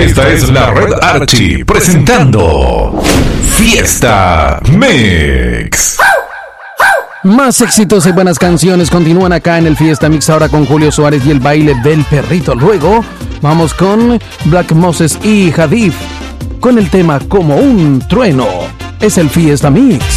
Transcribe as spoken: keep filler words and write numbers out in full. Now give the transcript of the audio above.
Esta es la Red Archie presentando Fiesta Mix. Más éxitos y buenas canciones continúan acá en el Fiesta Mix, ahora con Julio Suárez y el baile del perrito. Luego vamos con Black Moses y Hadid con el tema Como un trueno. Es el Fiesta Mix.